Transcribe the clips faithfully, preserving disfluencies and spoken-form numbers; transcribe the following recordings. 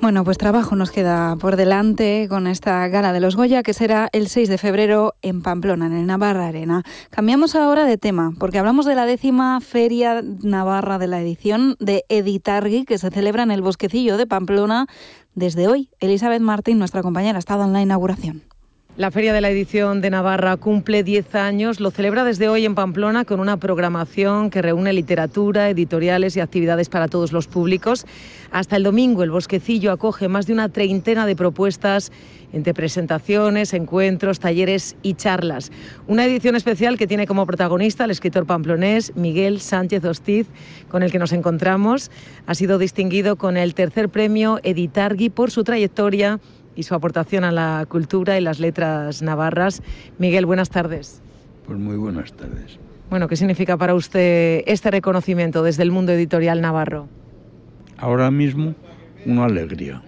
Bueno, pues trabajo nos queda por delante con esta gala de los Goya, que será el seis de febrero en Pamplona, en el Navarra Arena. Cambiamos ahora de tema, porque hablamos de la décima Feria Navarra de la edición de Editargi, que se celebra en el Bosquecillo de Pamplona desde hoy. Elizabeth Martín, nuestra compañera, ha estado en la inauguración. La Feria de la Edición de Navarra cumple diez años, lo celebra desde hoy en Pamplona con una programación que reúne literatura, editoriales y actividades para todos los públicos. Hasta el domingo el Bosquecillo acoge más de una treintena de propuestas entre presentaciones, encuentros, talleres y charlas. Una edición especial que tiene como protagonista al escritor pamplonés Miguel Sánchez Hostiz, con el que nos encontramos. Ha sido distinguido con el tercer premio Editargi por su trayectoria y su aportación a la cultura y las letras navarras. Miguel, buenas tardes. Pues muy buenas tardes. Bueno, ¿qué significa para usted este reconocimiento desde el mundo editorial navarro? Ahora mismo, una alegría,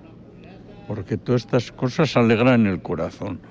porque todas estas cosas alegran el corazón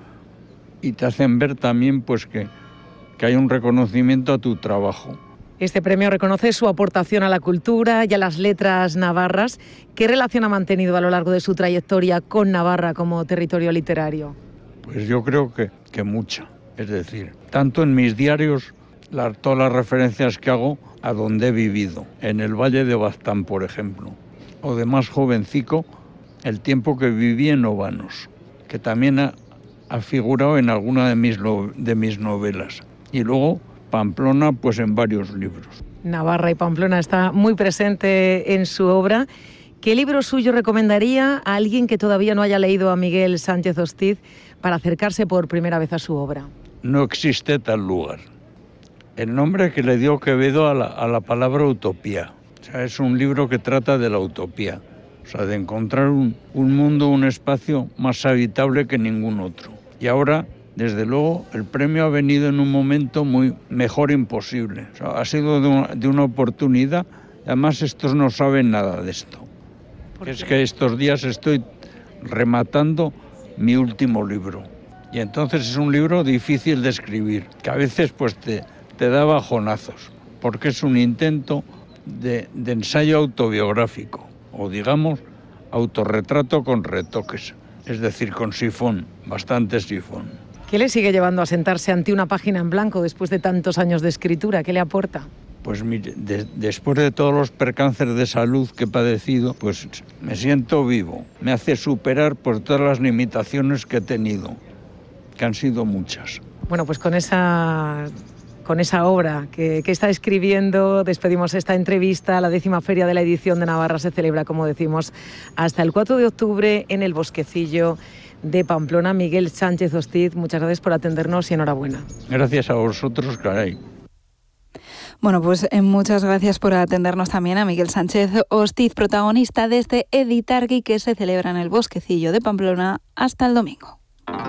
y te hacen ver también pues que, que hay un reconocimiento a tu trabajo. Este premio reconoce su aportación a la cultura y a las letras navarras. ¿Qué relación ha mantenido a lo largo de su trayectoria con Navarra como territorio literario? Pues yo creo que, que mucha. Es decir, tanto en mis diarios, la, todas las referencias que hago a donde he vivido, en el Valle de Baztán, por ejemplo, o de más jovencico, el tiempo que viví en Obanos, que también ha, ha figurado en alguna de mis, de mis novelas. Y luego Pamplona, pues en varios libros. Navarra y Pamplona está muy presente en su obra. ¿Qué libro suyo recomendaría a alguien que todavía no haya leído a Miguel Sánchez Hostiz para acercarse por primera vez a su obra? No existe tal lugar. El nombre que le dio Quevedo a la, a la palabra utopía. O sea, es un libro que trata de la utopía. O sea, de encontrar un, un mundo, un espacio más habitable que ningún otro. Y ahora, desde luego, el premio ha venido en un momento muy mejor imposible. O sea, ha sido de una, de una oportunidad. Además, estos no saben nada de esto. Es que estos días estoy rematando mi último libro. Y entonces es un libro difícil de escribir, que a veces pues te, te da bajonazos, porque es un intento de, de ensayo autobiográfico, o digamos, autorretrato con retoques, es decir, con sifón, bastante sifón. ¿Qué le sigue llevando a sentarse ante una página en blanco después de tantos años de escritura? ¿Qué le aporta? Pues mire, de, después de todos los percances de salud que he padecido, pues me siento vivo. Me hace superar por todas las limitaciones que he tenido, que han sido muchas. Bueno, pues con esa, con esa obra que, que está escribiendo despedimos esta entrevista. La décima Feria de la Edición de Navarra se celebra, como decimos, hasta el cuatro de octubre en el Bosquecillo de Pamplona. Miguel Sánchez Hostiz, muchas gracias por atendernos y enhorabuena. Gracias a vosotros, caray. Bueno, pues eh, muchas gracias por atendernos también a Miguel Sánchez Hostiz, protagonista de este Editargi que se celebra en el Bosquecillo de Pamplona hasta el domingo.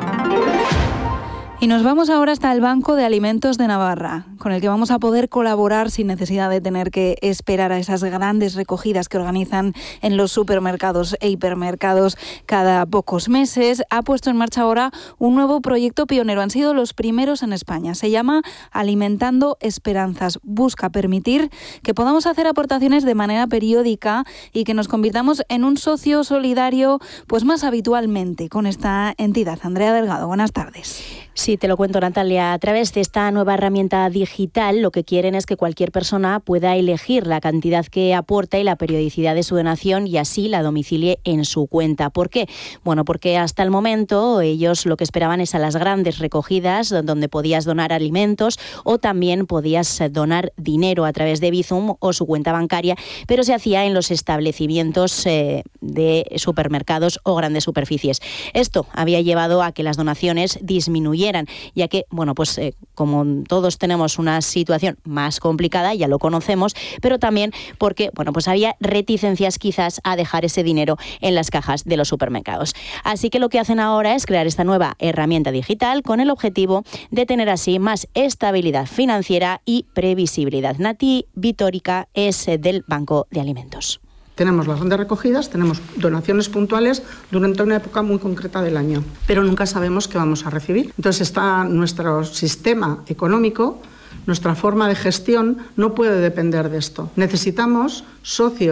Y nos vamos ahora hasta el Banco de Alimentos de Navarra, con el que vamos a poder colaborar sin necesidad de tener que esperar a esas grandes recogidas que organizan en los supermercados e hipermercados cada pocos meses. Ha puesto en marcha ahora un nuevo proyecto pionero. Han sido los primeros en España. Se llama Alimentando Esperanzas. Busca permitir que podamos hacer aportaciones de manera periódica y que nos convirtamos en un socio solidario pues más habitualmente con esta entidad. Andrea Delgado, buenas tardes. Sí, te lo cuento, Natalia. A través de esta nueva herramienta digital, lo que quieren es que cualquier persona pueda elegir la cantidad que aporta y la periodicidad de su donación y así la domicilie en su cuenta. ¿Por qué? Bueno, porque hasta el momento ellos lo que esperaban es a las grandes recogidas donde podías donar alimentos o también podías donar dinero a través de Bizum o su cuenta bancaria, pero se hacía en los establecimientos eh, de supermercados o grandes superficies. Esto había llevado a que las donaciones disminuyeran, ya que, bueno, pues eh, como todos tenemos una situación más complicada, ya lo conocemos, pero también porque, bueno, pues había reticencias quizás a dejar ese dinero en las cajas de los supermercados. Así que lo que hacen ahora es crear esta nueva herramienta digital con el objetivo de tener así más estabilidad financiera y previsibilidad. Nati Vitórica es del Banco de Alimentos. Tenemos las grandes recogidas, tenemos donaciones puntuales durante una época muy concreta del año, pero nunca sabemos qué vamos a recibir. Entonces está nuestro sistema económico, nuestra forma de gestión no puede depender de esto. Necesitamos socios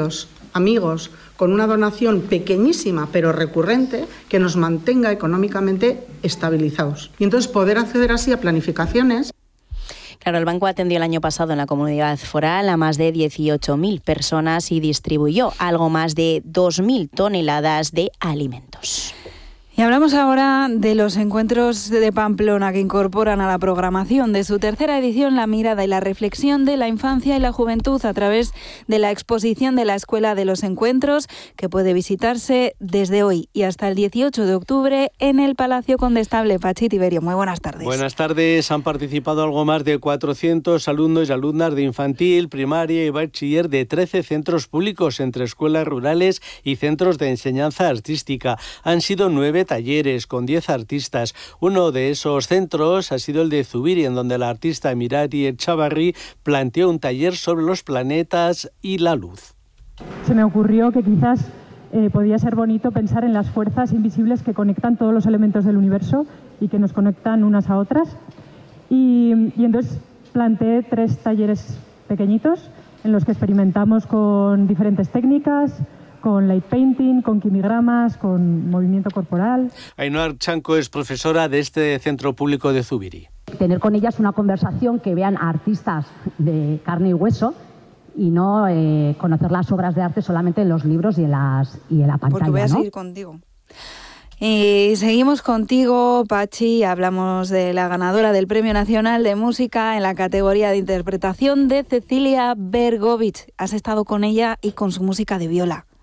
amigos, con una donación pequeñísima pero recurrente que nos mantenga económicamente estabilizados. Y entonces poder acceder así a planificaciones. Claro, el banco atendió el año pasado en la comunidad foral a más de dieciocho mil personas y distribuyó algo más de dos mil toneladas de alimentos. Y hablamos ahora de los encuentros de Pamplona que incorporan a la programación de su tercera edición la mirada y la reflexión de la infancia y la juventud a través de la exposición de la Escuela de los Encuentros, que puede visitarse desde hoy y hasta el dieciocho de octubre en el Palacio Condestable. Pachi Tiberio, muy buenas tardes. Buenas tardes. Han participado algo más de cuatrocientos alumnos y alumnas de infantil, primaria y bachiller de trece centros públicos entre escuelas rurales y centros de enseñanza artística. Han sido nueve talleres con diez artistas. Uno de esos centros ha sido el de Zubiri, en donde la artista Mirari Echavarri planteó un taller sobre los planetas y la luz. Se me ocurrió que quizás eh, podía ser bonito pensar en las fuerzas invisibles que conectan todos los elementos del universo y que nos conectan unas a otras. Y, y entonces planteé tres talleres pequeñitos en los que experimentamos con diferentes técnicas, con light painting, con quimigramas, con movimiento corporal. Ainhoa Chanco es profesora de este centro público de Zubiri. Tener con ellas una conversación, que vean a artistas de carne y hueso y no eh, conocer las obras de arte solamente en los libros y en, las, y en la pantalla. Porque voy a ¿no? seguir contigo. Y seguimos contigo, Pachi. Hablamos de la ganadora del Premio Nacional de Música en la categoría de interpretación, de Cecilia Bergovich. Has estado con ella y con su música de viola.